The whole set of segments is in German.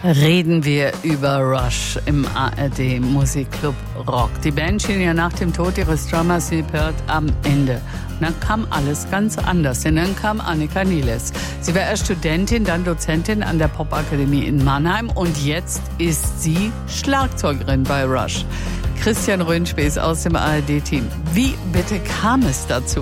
Reden wir über Rush im ARD Musikclub Rock. Die Band schien ja nach dem Tod ihres Drummers Neil Peart am Ende. Und dann kam alles ganz anders, denn dann kam Annika Niles. Sie war erst Studentin, dann Dozentin an der Popakademie in Mannheim und jetzt ist sie Schlagzeugerin bei Rush. Christian Röhnspäß aus dem ARD-Team. Wie bitte kam es dazu?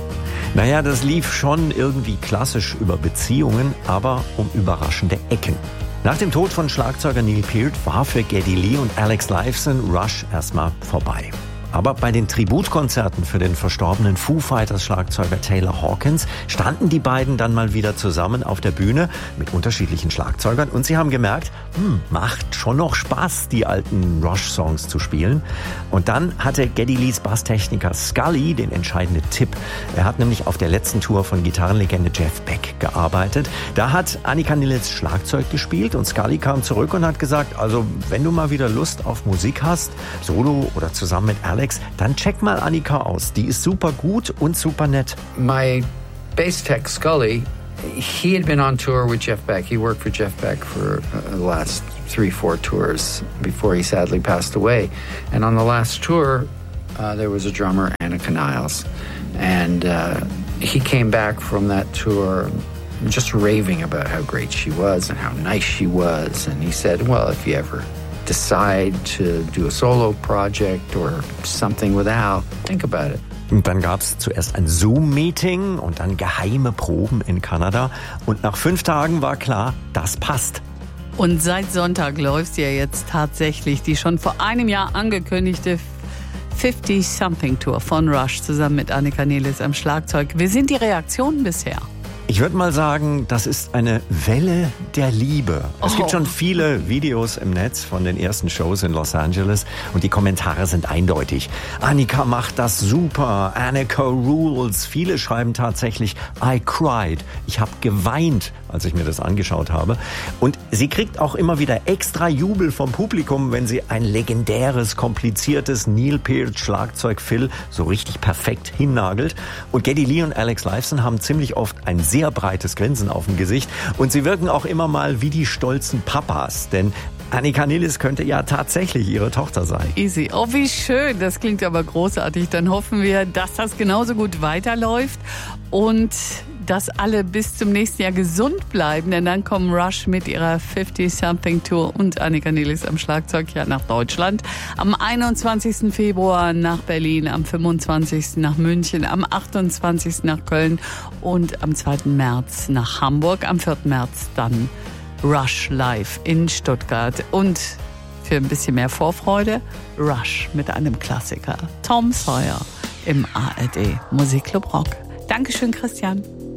Naja, das lief schon irgendwie klassisch über Beziehungen, aber um überraschende Ecken. Nach dem Tod von Schlagzeuger Neil Peart war für Geddy Lee und Alex Lifeson Rush erstmal vorbei. Aber bei den Tributkonzerten für den verstorbenen Foo Fighters Schlagzeuger Taylor Hawkins standen die beiden dann mal wieder zusammen auf der Bühne mit unterschiedlichen Schlagzeugern und sie haben gemerkt, macht schon noch Spaß, die alten Rush-Songs zu spielen. Und dann hatte Geddy Lees Basstechniker Scully den entscheidenden Tipp. Er hat nämlich auf der letzten Tour von Gitarrenlegende Jeff Beck gearbeitet. Da hat Annika Niles Schlagzeug gespielt und Scully kam zurück und hat gesagt, also wenn du mal wieder Lust auf Musik hast, solo oder zusammen mit Alex, dann check mal Annika aus. Die ist super gut und super nett. My bass tech Scully, he had been on tour with Jeff Beck. He worked for Jeff Beck for the last 3-4 tours before he sadly passed away. And on the last tour, there was a drummer, Annika Niles. And he came back from that tour just raving about how great she was and how nice she was. And he said, well, if you ever decide to do a solo project or something without, think about it. Und dann gab es zuerst ein Zoom-Meeting und dann geheime Proben in Kanada. Und nach 5 Tagen war klar, das passt. Und seit Sonntag läuft ja jetzt tatsächlich die schon vor einem Jahr angekündigte 50-Something-Tour von Rush zusammen mit Annika Niles am Schlagzeug. Wie sind die Reaktionen bisher? Ich würde mal sagen, das ist eine Welle der Liebe. Es gibt schon viele Videos im Netz von den ersten Shows in Los Angeles und die Kommentare sind eindeutig. Annika macht das super, Annika rules. Viele schreiben tatsächlich, I cried. Ich habe geweint, als ich mir das angeschaut habe. Und sie kriegt auch immer wieder extra Jubel vom Publikum, wenn sie ein legendäres, kompliziertes Neil Peart Schlagzeug-Fill so richtig perfekt hinnagelt. Und Geddy Lee und Alex Lifeson haben ziemlich oft ein sehr breites Grinsen auf dem Gesicht und sie wirken auch immer mal wie die stolzen Papas, denn Annika Niles könnte ja tatsächlich ihre Tochter sein. Easy. Oh, wie schön. Das klingt aber großartig. Dann hoffen wir, dass das genauso gut weiterläuft und dass alle bis zum nächsten Jahr gesund bleiben, denn dann kommen Rush mit ihrer 50-Something-Tour und Annika Niles am Schlagzeug ja nach Deutschland. Am 21. Februar nach Berlin, am 25. nach München, am 28. nach Köln und am 2. März nach Hamburg, am 4. März dann Rush live in Stuttgart. Und für ein bisschen mehr Vorfreude, Rush mit einem Klassiker, Tom Sawyer im ARD Musikclub Rock. Dankeschön, Christian.